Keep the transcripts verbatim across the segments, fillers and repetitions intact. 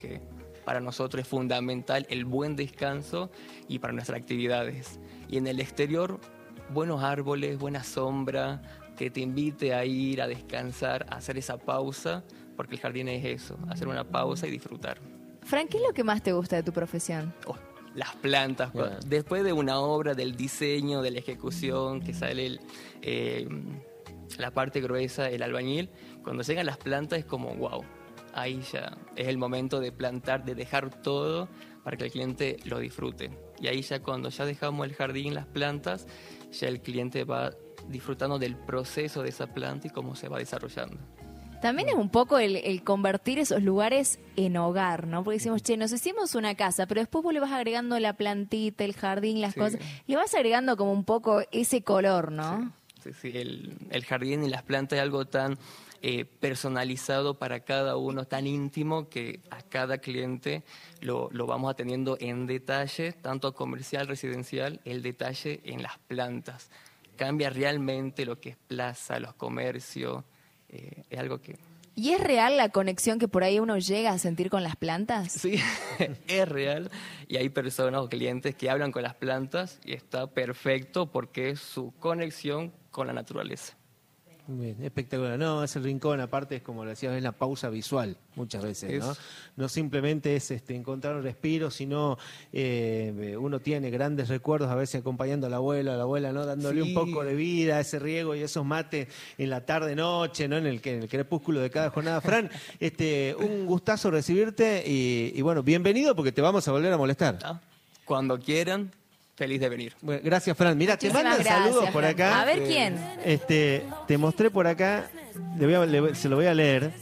que para nosotros es fundamental el buen descanso y para nuestras actividades. Y en el exterior, buenos árboles, buena sombra, que te invite a ir a descansar, a hacer esa pausa, porque el jardín es eso, hacer una pausa y disfrutar. Fran, ¿qué es lo que más te gusta de tu profesión? Oh, las plantas. Yeah. Después de una obra, del diseño, de la ejecución, que sale el, eh, la parte gruesa, el albañil, cuando llegan las plantas es como wow. Ahí ya es el momento de plantar, de dejar todo para que el cliente lo disfrute. Y ahí ya cuando ya dejamos el jardín, las plantas, ya el cliente va disfrutando del proceso de esa planta y cómo se va desarrollando. También es un poco el, el convertir esos lugares en hogar, ¿no? Porque decimos, che, nos hicimos una casa, pero después vos le vas agregando la plantita, el jardín, las sí. cosas, le vas agregando como un poco ese color, ¿no? Sí, sí, sí. El, el jardín y las plantas es algo tan eh, personalizado para cada uno, tan íntimo, que a cada cliente lo, lo vamos atendiendo en detalle, tanto comercial, residencial, el detalle en las plantas. Cambia realmente lo que es plaza, los comercios. Eh, es algo que... ¿Y es real la conexión que por ahí uno llega a sentir con las plantas? Sí, es real. Y hay personas o clientes que hablan con las plantas y está perfecto porque es su conexión con la naturaleza. Bien, espectacular. No, ese rincón, aparte, es como lo decías, es la pausa visual muchas veces, ¿no? No simplemente es este, encontrar un respiro, sino eh, uno tiene grandes recuerdos a veces acompañando a la abuela, a la abuela, ¿no? Dándole sí. un poco de vida a ese riego y esos mates en la tarde-noche, ¿no? En el, en el crepúsculo de cada jornada. Fran, este, un gustazo recibirte y, y bueno, bienvenido porque te vamos a volver a molestar. Ah, cuando quieran. Feliz de venir. Bueno, gracias, Fran. Mira, te mandan gracias, saludos por Fran. acá. A ver quién. Este, te mostré por acá, le voy a, le, se lo voy a leer.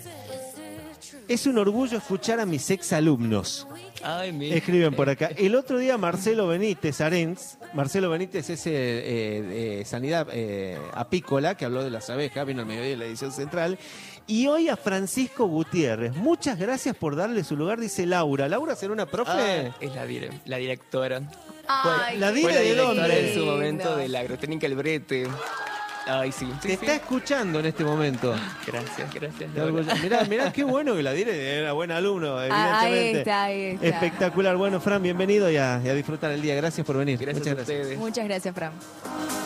Es un orgullo escuchar a mis exalumnos. Ay, mi. Escriben por acá. El otro día Marcelo Benítez Arens, Marcelo Benítez es eh, eh, sanidad eh, apícola, que habló de las abejas, vino al mediodía de la edición central. Y hoy a Francisco Gutiérrez. Muchas gracias por darle su lugar, dice Laura. ¿Laura será una profe? Ah, es la, dire la directora. Ay, la, fue la directora de en su momento de la agrotécnica El Brete. Ay, sí. Te sí, está sí. escuchando en este momento. Gracias, gracias. Mirá, mirá, qué bueno que la dire era buen alumno, evidentemente. Ahí está, ahí está. Espectacular. Bueno, Fran, bienvenido y a, y a disfrutar el día. Gracias por venir. Gracias Muchas a gracias. ustedes. Muchas gracias, Fran.